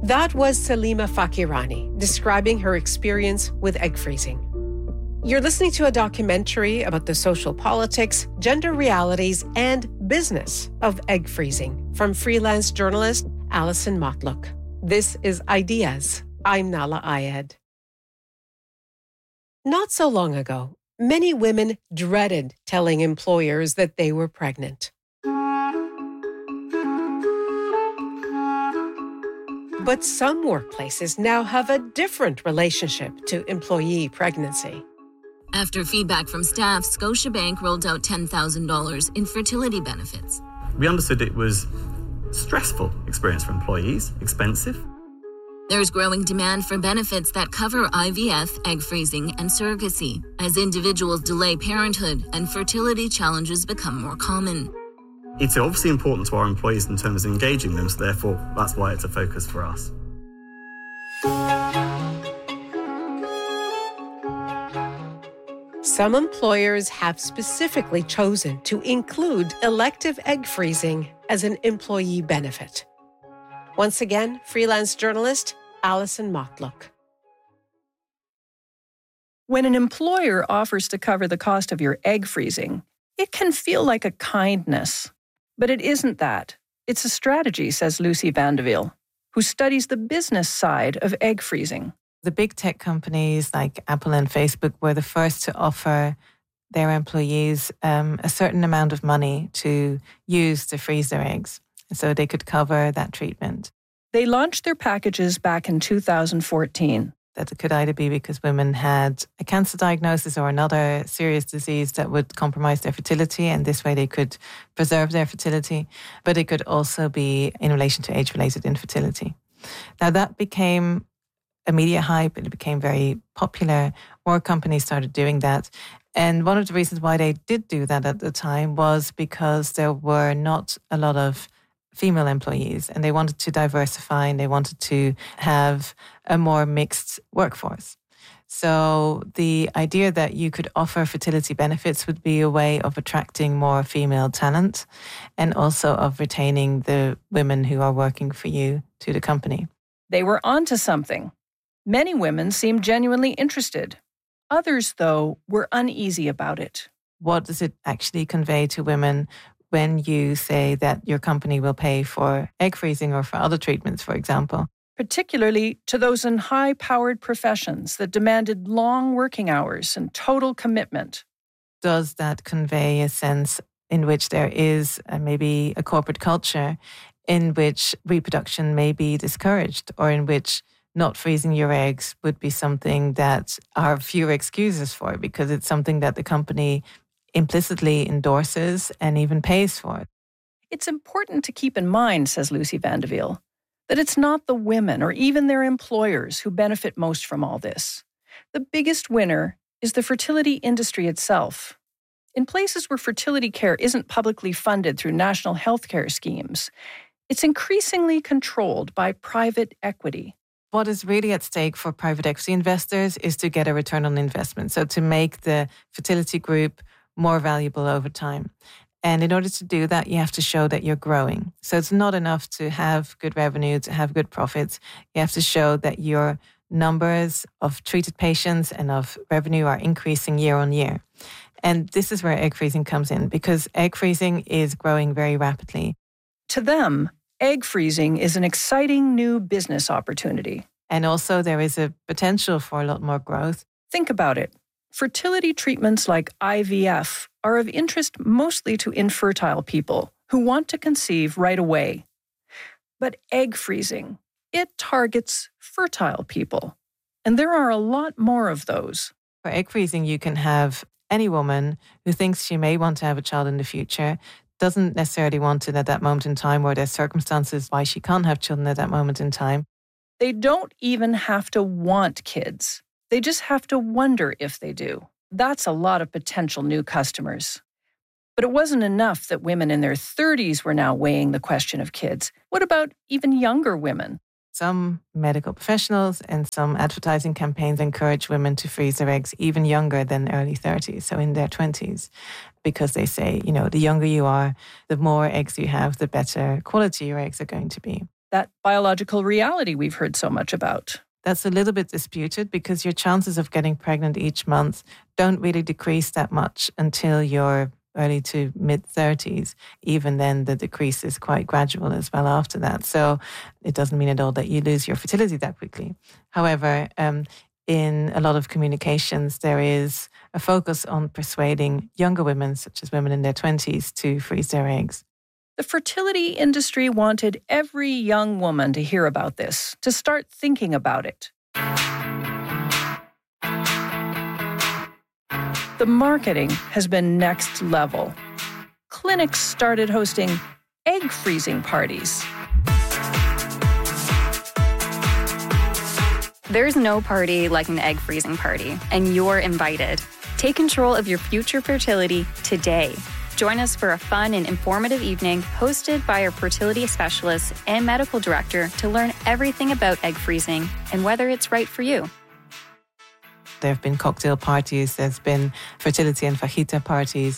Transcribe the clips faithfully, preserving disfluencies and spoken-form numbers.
That was Salima Fakirani describing her experience with egg freezing. You're listening to a documentary about the social politics, gender realities, and business of egg freezing from freelance journalist Alison Motlook. This is Ideas. I'm Nahlah Ayed. Not so long ago, many women dreaded telling employers that they were pregnant. But some workplaces now have a different relationship to employee pregnancy. After feedback from staff, Scotiabank rolled out ten thousand dollars in fertility benefits. We understood it was a stressful experience for employees, expensive. There's growing demand for benefits that cover I V F, egg freezing, and surrogacy as individuals delay parenthood and fertility challenges become more common. It's obviously important to our employees in terms of engaging them, so therefore that's why it's a focus for us. Some employers have specifically chosen to include elective egg freezing as an employee benefit. Once again, freelance journalist Alison Motlook. When an employer offers to cover the cost of your egg freezing, it can feel like a kindness. But it isn't that. It's a strategy, says Lucy Vandeville, who studies the business side of egg freezing. The big tech companies like Apple and Facebook were the first to offer their employees um, a certain amount of money to use to freeze their eggs, so they could cover that treatment. They launched their packages back in two thousand fourteen. That it could either be because women had a cancer diagnosis or another serious disease that would compromise their fertility, and this way they could preserve their fertility. But it could also be in relation to age-related infertility. Now that became a media hype, it became very popular. More companies started doing that. And one of the reasons why they did do that at the time was because there were not a lot of female employees, and they wanted to diversify and they wanted to have a more mixed workforce. So the idea that you could offer fertility benefits would be a way of attracting more female talent and also of retaining the women who are working for you to the company. They were onto something. Many women seemed genuinely interested. Others, though, were uneasy about it. What does it actually convey to women when you say that your company will pay for egg freezing or for other treatments, for example? Particularly to those in high-powered professions that demanded long working hours and total commitment. Does that convey a sense in which there is uh, maybe a corporate culture in which reproduction may be discouraged, or in which not freezing your eggs would be something that are fewer excuses for, because it's something that the company implicitly endorses and even pays for? It's important to keep in mind, says Lucy Vandeville, that it's not the women or even their employers who benefit most from all this. The biggest winner is the fertility industry itself. In places where fertility care isn't publicly funded through national healthcare schemes, it's increasingly controlled by private equity. What is really at stake for private equity investors is to get a return on investment, so to make the fertility group more valuable over time. And in order to do that, you have to show that you're growing. So it's not enough to have good revenue, to have good profits. You have to show that your numbers of treated patients and of revenue are increasing year on year. And this is where egg freezing comes in, because egg freezing is growing very rapidly. To them, egg freezing is an exciting new business opportunity. And also there is a potential for a lot more growth. Think about it. Fertility treatments like I V F are of interest mostly to infertile people who want to conceive right away. But egg freezing, it targets fertile people. And there are a lot more of those. For egg freezing, you can have any woman who thinks she may want to have a child in the future, doesn't necessarily want it at that moment in time, or there's circumstances why she can't have children at that moment in time. They don't even have to want kids. They just have to wonder if they do. That's a lot of potential new customers. But it wasn't enough that women in their thirties were now weighing the question of kids. What about even younger women? Some medical professionals and some advertising campaigns encourage women to freeze their eggs even younger than early thirties, so in their twenties, because they say, you know, the younger you are, the more eggs you have, the better quality your eggs are going to be. that biological reality we've heard so much about? That's a little bit disputed because your chances of getting pregnant each month don't really decrease that much until you're early to mid-thirties. Even then, the decrease is quite gradual as well after that. So it doesn't mean at all that you lose your fertility that quickly. However, um, in a lot of communications, there is a focus on persuading younger women, such as women in their twenties, to freeze their eggs. The fertility industry wanted every young woman to hear about this, to start thinking about it. The marketing has been next level. Clinics started hosting egg freezing parties. There's no party like an egg freezing party, and you're invited. Take control of your future fertility today. Join us for a fun and informative evening hosted by our fertility specialist and medical director to learn everything about egg freezing and whether it's right for you. There have been cocktail parties, there's been fertility and fajita parties.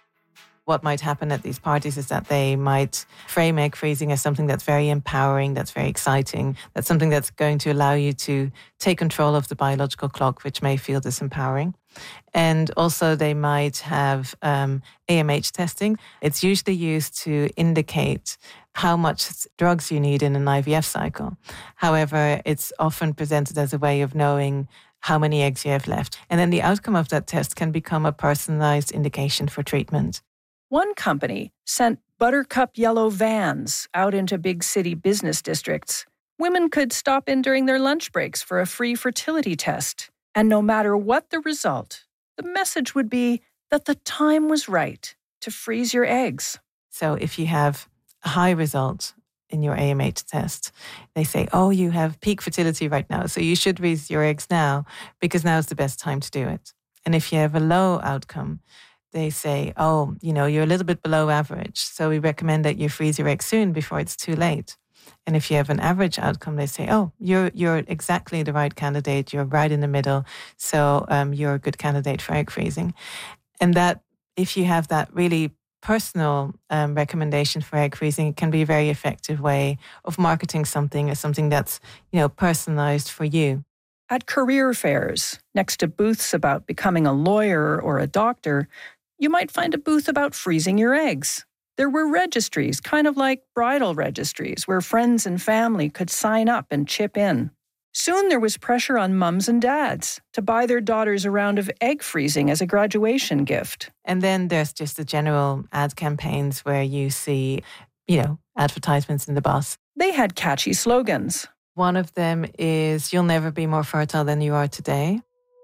What might happen at these parties is that they might frame egg freezing as something that's very empowering, that's very exciting, that's something that's going to allow you to take control of the biological clock, which may feel disempowering. And also they might have um, A M H testing. It's usually used to indicate how much drugs you need in an I V F cycle. However, it's often presented as a way of knowing how many eggs you have left. And then the outcome of that test can become a personalized indication for treatment. One company sent buttercup yellow vans out into big city business districts. Women could stop in during their lunch breaks for a free fertility test. And no matter what the result, the message would be that the time was right to freeze your eggs. So if you have a high result in your A M H test, they say, oh, you have peak fertility right now, so you should freeze your eggs now because now is the best time to do it. And if you have a low outcome, they say, oh, you know, you're a little bit below average, so we recommend that you freeze your eggs soon before it's too late. And if you have an average outcome, they say, oh, you're you're exactly the right candidate, you're right in the middle, so um, you're a good candidate for egg freezing. And that, if you have that really personal um, recommendation for egg freezing, it can be a very effective way of marketing something as something that's, you know, personalized for you. At career fairs, next to booths about becoming a lawyer or a doctor, you might find a booth about freezing your eggs. There were registries, kind of like bridal registries, where friends and family could sign up and chip in. Soon there was pressure on mums and dads to buy their daughters a round of egg freezing as a graduation gift. And then there's just the general ad campaigns where you see, you know, advertisements in the bus. They had catchy slogans. One of them is, you'll never be more fertile than you are today.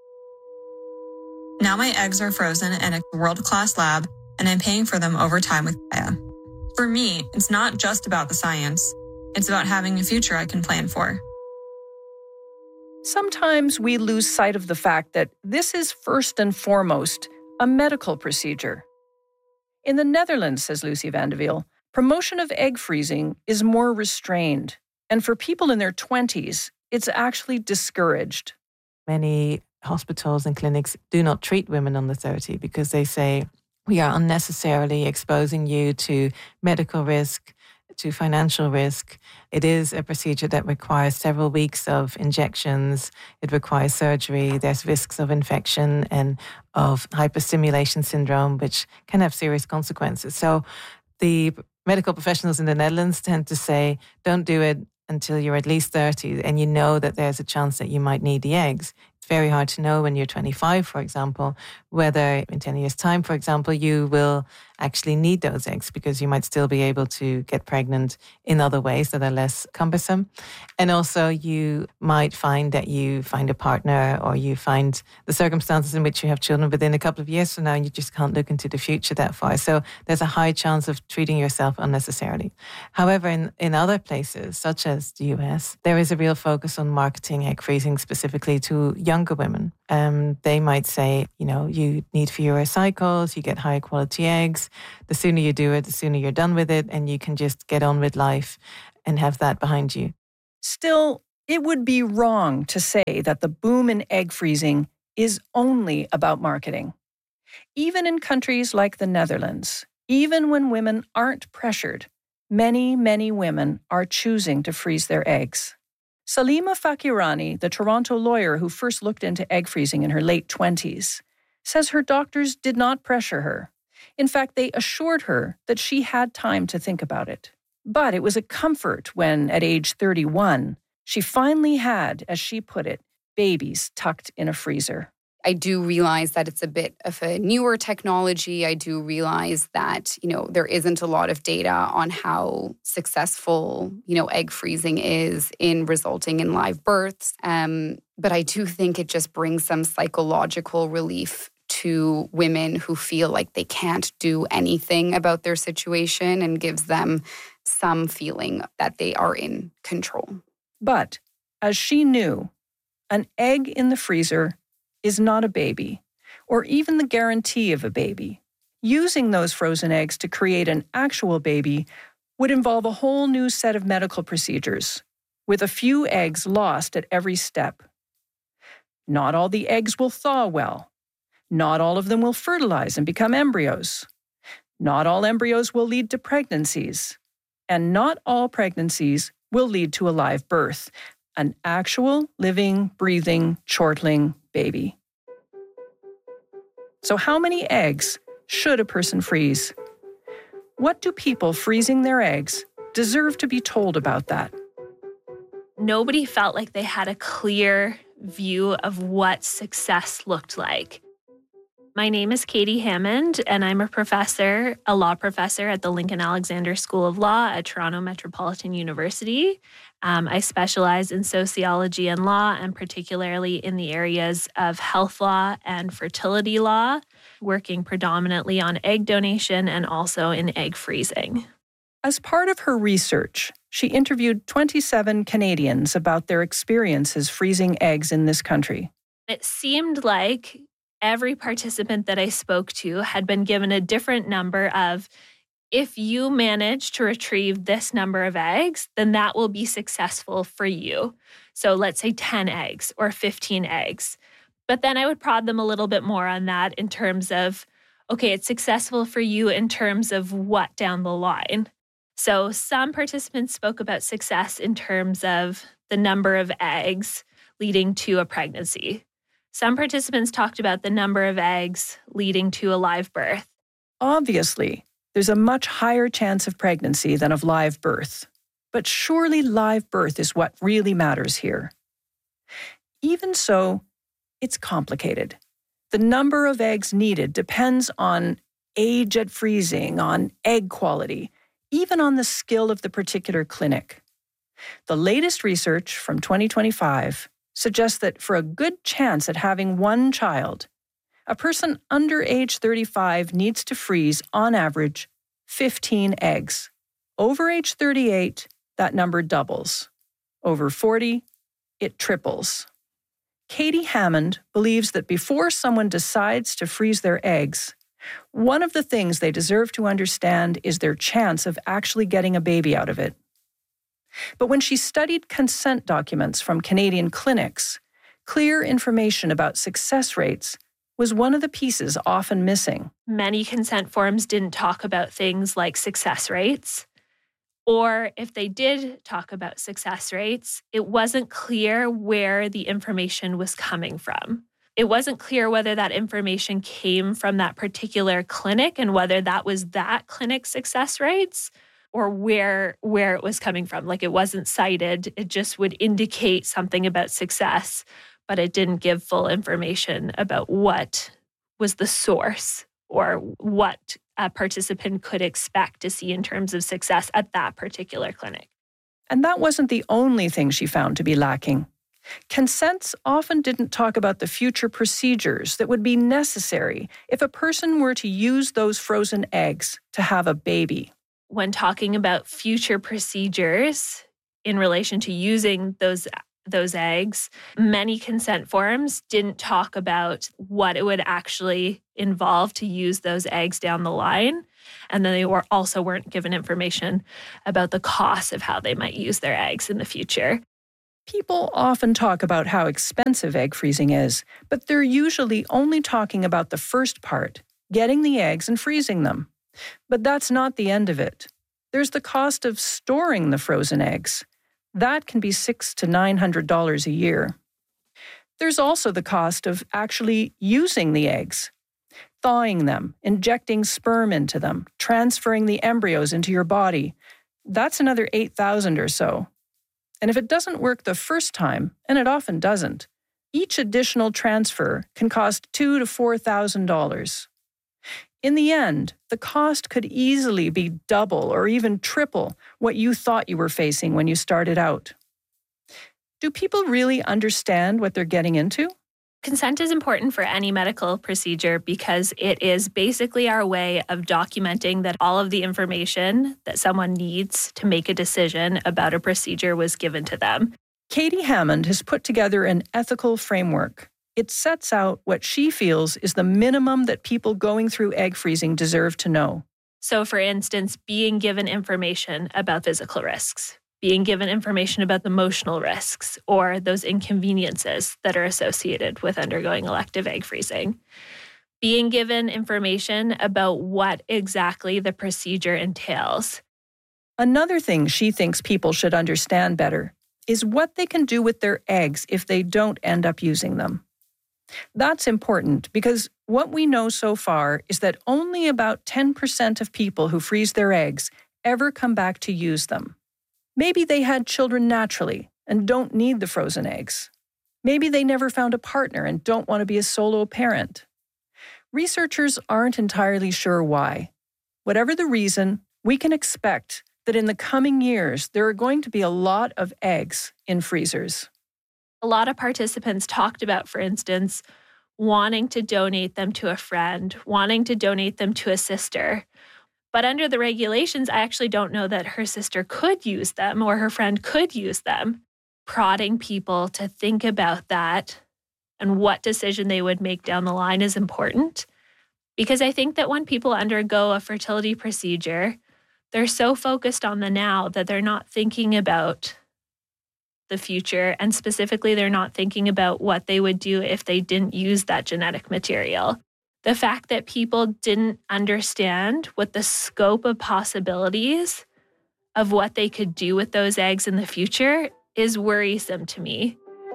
Now my eggs are frozen in a world-class lab, and I'm paying for them over time with Gaia. For me, it's not just about the science. It's about having a future I can plan for. Sometimes we lose sight of the fact that this is first and foremost a medical procedure. In the Netherlands, says Lucy van de Wiel, promotion of egg freezing is more restrained. And for people in their twenties, it's actually discouraged. Many hospitals and clinics do not treat women under thirty because they say, we are unnecessarily exposing you to medical risk, to financial risk. It is a procedure that requires several weeks of injections. It requires surgery. There's risks of infection and of hyperstimulation syndrome, which can have serious consequences. So the medical professionals in the Netherlands tend to say, don't do it until you're at least thirty and you know that there's a chance that you might need the eggs. It's very hard to know when you're twenty-five, for example, whether in ten years' time, for example, you will actually need those eggs because you might still be able to get pregnant in other ways that are less cumbersome. And also you might find that you find a partner or you find the circumstances in which you have children within a couple of years from now and you just can't look into the future that far. So there's a high chance of treating yourself unnecessarily. However, in, in other places, such as the U S, there is a real focus on marketing egg freezing specifically to younger women. Um, they might say, you know, you need fewer cycles, you get higher quality eggs. The sooner you do it, the sooner you're done with it, and you can just get on with life and have that behind you. Still, it would be wrong to say that the boom in egg freezing is only about marketing. Even in countries like the Netherlands, even when women aren't pressured, Many, many women are choosing to freeze their eggs. Salima Fakirani, the Toronto lawyer who first looked into egg freezing in her late twenties, says her doctors did not pressure her. In fact, they assured her that she had time to think about it. But it was a comfort when, at age thirty-one, she finally had, as she put it, babies tucked in a freezer. I do realize that it's a bit of a newer technology. I do realize that, you know, there isn't a lot of data on how successful, you know, egg freezing is in resulting in live births. Um, but I do think it just brings some psychological relief to women who feel like they can't do anything about their situation and gives them some feeling that they are in control. But, as she knew, an egg in the freezer is not a baby, or even the guarantee of a baby. Using those frozen eggs to create an actual baby would involve a whole new set of medical procedures, with a few eggs lost at every step. Not all the eggs will thaw well. Not all of them will fertilize and become embryos. Not all embryos will lead to pregnancies. And not all pregnancies will lead to a live birth, an actual, living, breathing, chortling baby. So how many eggs should a person freeze? What do people freezing their eggs deserve to be told about that? Nobody felt like they had a clear view of what success looked like. My name is Katie Hammond, and I'm a professor, a law professor at the Lincoln Alexander School of Law at Toronto Metropolitan University. Um, I specialize in sociology and law, and particularly in the areas of health law and fertility law, working predominantly on egg donation and also in egg freezing. As part of her research, she interviewed twenty-seven Canadians about their experiences freezing eggs in this country. It seemed like every participant that I spoke to had been given a different number of, if you manage to retrieve this number of eggs, then that will be successful for you. So let's say ten eggs or fifteen eggs. But then I would prod them a little bit more on that in terms of, okay, it's successful for you in terms of what down the line. So some participants spoke about success in terms of the number of eggs leading to a pregnancy. Some participants talked about the number of eggs leading to a live birth. Obviously, there's a much higher chance of pregnancy than of live birth. But surely live birth is what really matters here. Even so, it's complicated. The number of eggs needed depends on age at freezing, on egg quality, even on the skill of the particular clinic. The latest research from twenty twenty-five suggests that for a good chance at having one child, a person under age thirty-five needs to freeze, on average, fifteen eggs. Over age thirty-eight, that number doubles. Over forty, it triples. Katie Hammond believes that before someone decides to freeze their eggs, one of the things they deserve to understand is their chance of actually getting a baby out of it. But when she studied consent documents from Canadian clinics, clear information about success rates was one of the pieces often missing. Many consent forms didn't talk about things like success rates, or if they did talk about success rates, it wasn't clear where the information was coming from. It wasn't clear whether that information came from that particular clinic and whether that was that clinic's success rates, or where where it was coming from. Like, it wasn't cited. It just would indicate something about success, but it didn't give full information about what was the source or what a participant could expect to see in terms of success at that particular clinic. And that wasn't the only thing she found to be lacking. Consents often didn't talk about the future procedures that would be necessary if a person were to use those frozen eggs to have a baby. When talking about future procedures in relation to using those those eggs, many consent forms didn't talk about what it would actually involve to use those eggs down the line. And then they were also weren't given information about the cost of how they might use their eggs in the future. People often talk about how expensive egg freezing is, but they're usually only talking about the first part, getting the eggs and freezing them. But that's not the end of it. There's the cost of storing the frozen eggs. That can be six to nine hundred dollars a year. There's also the cost of actually using the eggs, thawing them, injecting sperm into them, transferring the embryos into your body. That's another eight thousand dollars or so. And if it doesn't work the first time, and it often doesn't, each additional transfer can cost two thousand to four thousand dollars. In the end, the cost could easily be double or even triple what you thought you were facing when you started out. Do people really understand what they're getting into? Consent is important for any medical procedure because it is basically our way of documenting that all of the information that someone needs to make a decision about a procedure was given to them. Katie Hammond has put together an ethical framework. It sets out what she feels is the minimum that people going through egg freezing deserve to know. So, for instance, being given information about physical risks, being given information about the emotional risks or those inconveniences that are associated with undergoing elective egg freezing, being given information about what exactly the procedure entails. Another thing she thinks people should understand better is what they can do with their eggs if they don't end up using them. That's important because what we know so far is that only about ten percent of people who freeze their eggs ever come back to use them. Maybe they had children naturally and don't need the frozen eggs. Maybe they never found a partner and don't want to be a solo parent. Researchers aren't entirely sure why. Whatever the reason, we can expect that in the coming years, there are going to be a lot of eggs in freezers. A lot of participants talked about, for instance, wanting to donate them to a friend, wanting to donate them to a sister. But under the regulations, I actually don't know that her sister could use them or her friend could use them. Prodding people to think about that and what decision they would make down the line is important. Because I think that when people undergo a fertility procedure, they're so focused on the now that they're not thinking about the future. And specifically, they're not thinking about what they would do if they didn't use that genetic material. The fact that people didn't understand what the scope of possibilities of what they could do with those eggs in the future is worrisome to me.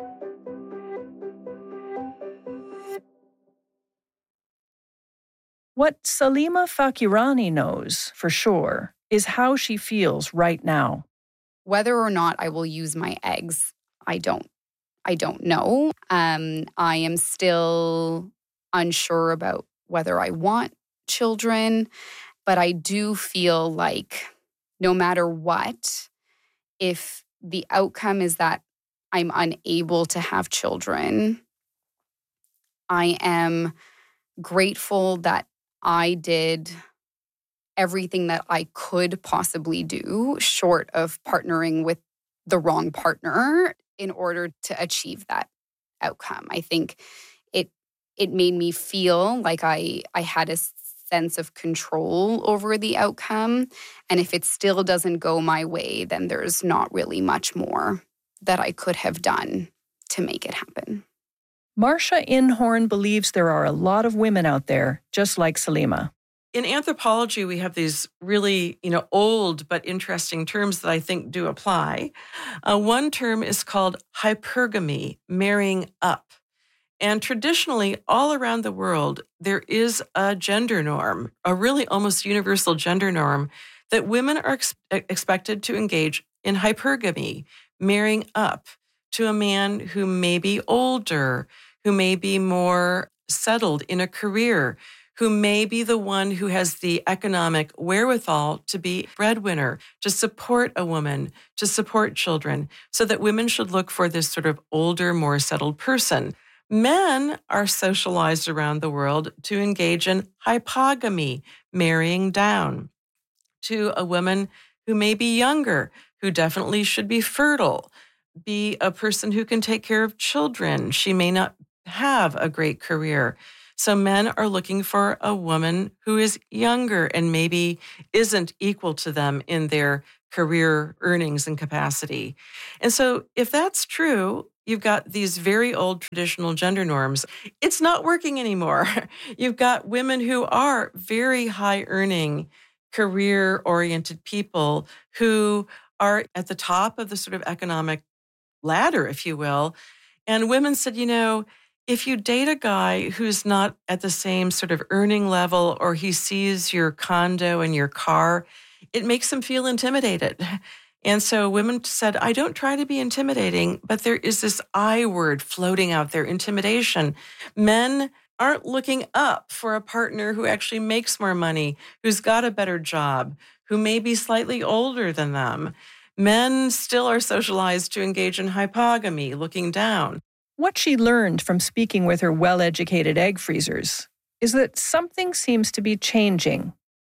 What Salima Fakirani knows for sure is how she feels right now. Whether or not I will use my eggs, I don't. I don't know. Um, I am still unsure about whether I want children, but I do feel like no matter what, if the outcome is that I'm unable to have children, I am grateful that I did everything that I could possibly do, short of partnering with the wrong partner, in order to achieve that outcome. I think it it made me feel like I I had a sense of control over the outcome. And if it still doesn't go my way, then there's not really much more that I could have done to make it happen. Marcia Inhorn believes there are a lot of women out there just like Salima. In anthropology, we have these really, you know, old but interesting terms that I think do apply. Uh, one term is called hypergamy, marrying up. And traditionally, all around the world, there is a gender norm, a really almost universal gender norm, that women are ex- expected to engage in hypergamy, marrying up to a man who may be older, who may be more settled in a career, who may be the one who has the economic wherewithal to be breadwinner, to support a woman, to support children, so that women should look for this sort of older, more settled person. Men are socialized around the world to engage in hypogamy, marrying down, to a woman who may be younger, who definitely should be fertile, be a person who can take care of children. She may not have a great career. So men are looking for a woman who is younger and maybe isn't equal to them in their career earnings and capacity. And so if that's true, you've got these very old traditional gender norms. It's not working anymore. You've got women who are very high earning career-oriented people who are at the top of the sort of economic ladder, if you will. And women said, you know, if you date a guy who's not at the same sort of earning level, or he sees your condo and your car, it makes him feel intimidated. And so women said, I don't try to be intimidating, but there is this I word floating out there, intimidation. Men aren't looking up for a partner who actually makes more money, who's got a better job, who may be slightly older than them. Men still are socialized to engage in hypogamy, looking down. What she learned from speaking with her well-educated egg freezers is that something seems to be changing.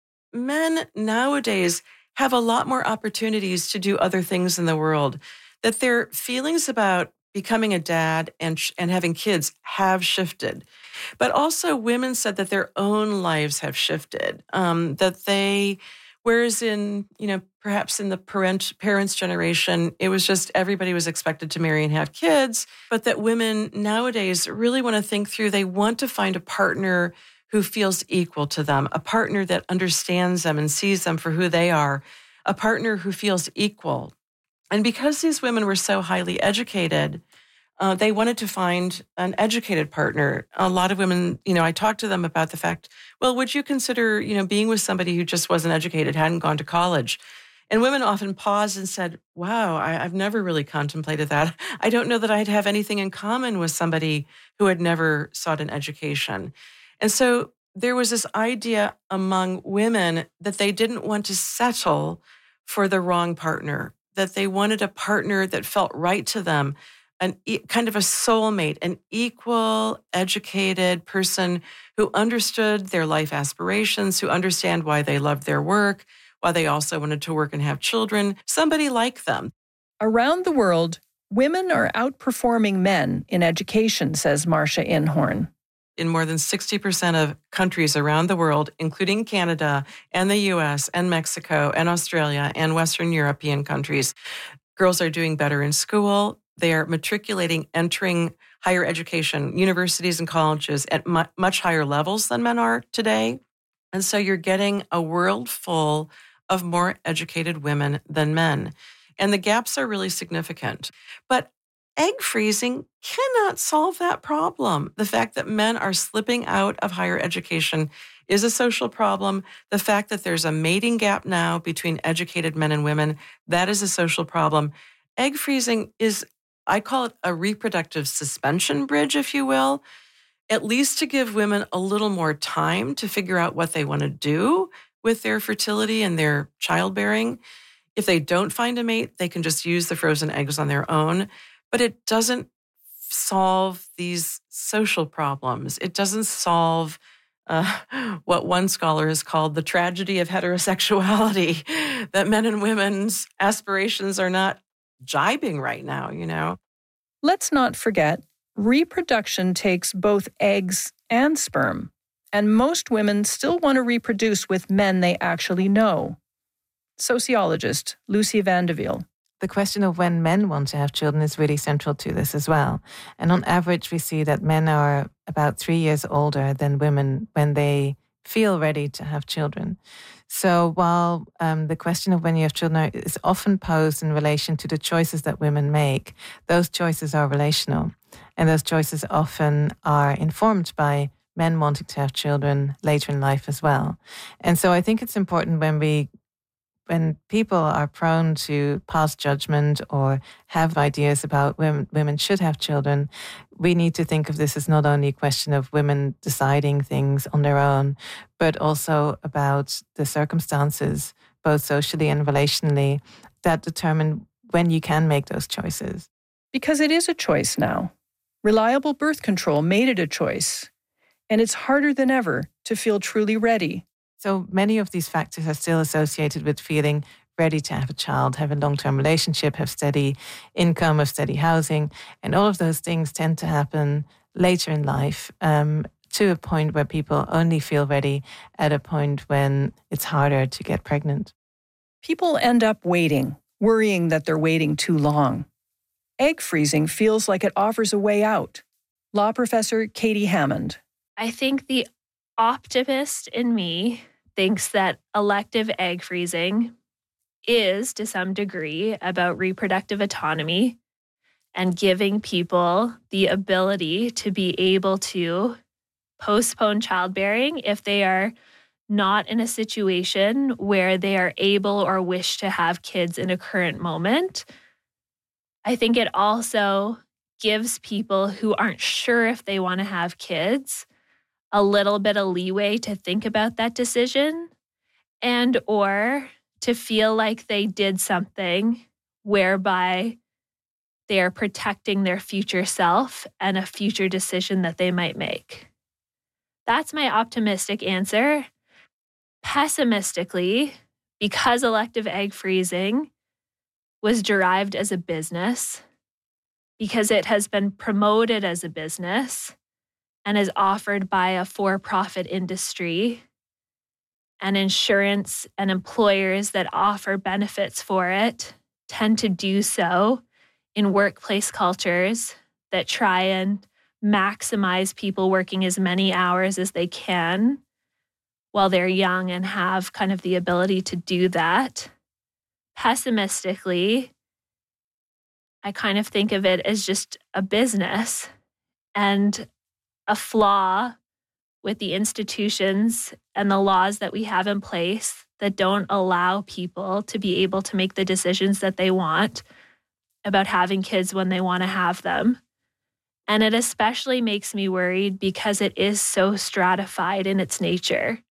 Men nowadays have a lot more opportunities to do other things in the world, that their feelings about becoming a dad and, and having kids have shifted. But also women said that their own lives have shifted, um, that they, whereas in, you know, perhaps in the parent, parents' generation, it was just everybody was expected to marry and have kids, but that women nowadays really want to think through, they want to find a partner who feels equal to them, a partner that understands them and sees them for who they are, a partner who feels equal. And because these women were so highly educated, uh, they wanted to find an educated partner. A lot of women, you know, I talked to them about the fact, well, would you consider, you know, being with somebody who just wasn't educated, hadn't gone to college? And women often paused and said, wow, I, I've never really contemplated that. I don't know that I'd have anything in common with somebody who had never sought an education. And so there was this idea among women that they didn't want to settle for the wrong partner, that they wanted a partner that felt right to them, an e- kind of a soulmate, an equal, educated person who understood their life aspirations, who understand why they loved their work, why they also wanted to work and have children, somebody like them. Around the world, women are outperforming men in education, says Marcia Inhorn. In more than sixty percent of countries around the world, including Canada and the U S and Mexico and Australia and Western European countries, girls are doing better in school. They are matriculating, entering higher education, universities and colleges at mu- much higher levels than men are today. And so you're getting a world full of more educated women than men. And the gaps are really significant. But egg freezing cannot solve that problem. The fact that men are slipping out of higher education is a social problem. The fact that there's a mating gap now between educated men and women, that is a social problem. Egg freezing is, I call it a reproductive suspension bridge, if you will, at least to give women a little more time to figure out what they want to do with their fertility and their childbearing. If they don't find a mate, they can just use the frozen eggs on their own. But it doesn't solve these social problems. It doesn't solve uh, what one scholar has called the tragedy of heterosexuality, that men and women's aspirations are not jibing right now, you know. Let's not forget, reproduction takes both eggs and sperm, and most women still want to reproduce with men they actually know. Sociologist Lucy Vandeville. The question of when men want to have children is really central to this as well. And on average, we see that men are about three years older than women when they feel ready to have children. So while um, the question of when you have children is often posed in relation to the choices that women make, those choices are relational. And those choices often are informed by men wanting to have children later in life as well. And so I think it's important when we when people are prone to pass judgment or have ideas about women, women should have children, we need to think of this as not only a question of women deciding things on their own, but also about the circumstances, both socially and relationally, that determine when you can make those choices. Because it is a choice now. Reliable birth control made it a choice. And it's harder than ever to feel truly ready. So many of these factors are still associated with feeling ready to have a child, have a long-term relationship, have steady income, have steady housing. And all of those things tend to happen later in life um, to a point where people only feel ready at a point when it's harder to get pregnant. People end up waiting, worrying that they're waiting too long. Egg freezing feels like it offers a way out. Law professor Katie Hammond. I think the optimist in me thinks that elective egg freezing is, to some degree, about reproductive autonomy and giving people the ability to be able to postpone childbearing if they are not in a situation where they are able or wish to have kids in a current moment. I think it also gives people who aren't sure if they want to have kids a little bit of leeway to think about that decision and or to feel like they did something whereby they are protecting their future self and a future decision that they might make. That's my optimistic answer. Pessimistically, because elective egg freezing was derived as a business, because it has been promoted as a business and is offered by a for-profit industry and insurance and employers that offer benefits for it tend to do so in workplace cultures that try and maximize people working as many hours as they can while they're young and have kind of the ability to do that. Pessimistically, I kind of think of it as just a business and a flaw with the institutions and the laws that we have in place that don't allow people to be able to make the decisions that they want about having kids when they want to have them. And it especially makes me worried because it is so stratified in its nature.